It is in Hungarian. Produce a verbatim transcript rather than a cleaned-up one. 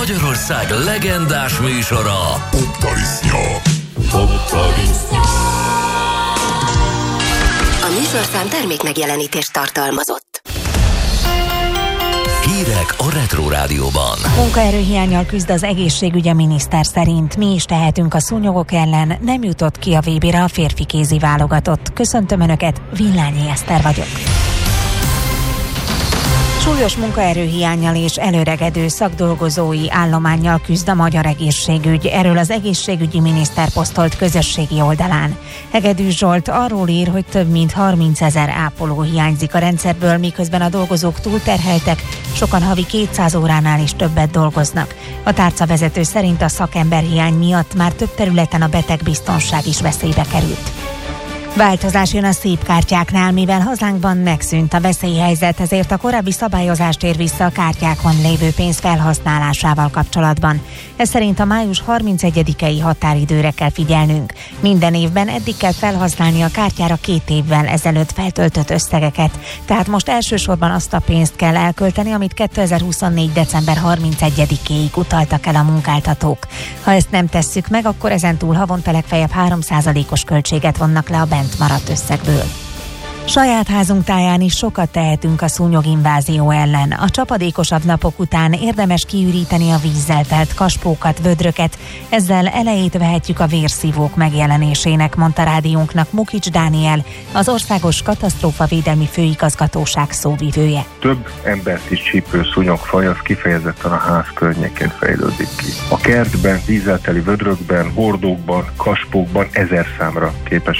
Magyarország legendás műsora, Poptarisznya. A műsorszám termék megjelenítést tartalmazott. Hírek a Retro Rádióban. Munkaerőhiánnyal küzd az egészségügyi miniszter szerint. Mi is tehetünk a szúnyogok ellen, nem jutott ki a vé bére a férfi kézi válogatott. Köszöntöm Önöket, Villányi Eszter vagyok. Súlyos munkaerőhiánnyal és előregedő szakdolgozói állománnyal küzd a magyar egészségügy. Erről az egészségügyi miniszter posztolt közösségi oldalán. Hegedűs Zsolt arról ír, hogy több mint harmincezer ápoló hiányzik a rendszerből, miközben a dolgozók túlterheltek, sokan havi kétszáz óránál is többet dolgoznak. A tárcavezető szerint a szakemberhiány miatt már több területen a betegbiztonság is veszélybe került. Változás jön a szép kártyáknál, mivel hazánkban megszűnt a veszélyhelyzet, ezért a korábbi szabályozást ér vissza a kártyákon lévő pénz felhasználásával kapcsolatban. Ez szerint a május harmincegyedikei határidőre kell figyelnünk. Minden évben eddig kell felhasználni a kártyára két évvel ezelőtt feltöltött összegeket, tehát most elsősorban azt a pénzt kell elkölteni, amit kétezer-huszonnégy. december harmincegyedikéig utaltak el a munkáltatók. Ha ezt nem tesszük meg, akkor ezentúl havonta legfeljebb három százalékos költséget vonnak le a bent maradt összegből. Saját házunk táján is sokat tehetünk a szúnyoginvázió ellen. A csapadékosabb napok után érdemes kiüríteni a vízzel telt kaspókat, vödröket, ezzel elejét vehetjük a vérszívók megjelenésének, mondta rádiónknak Mukics Dániel, az Országos Katasztrófavédelmi Főigazgatóság szóvivője. Több embert is csípő szúnyogfaj az kifejezetten a ház környékén fejlődik ki. A kertben, vízzel teli vödrökben, hordókban, kaspókban ezer számra képes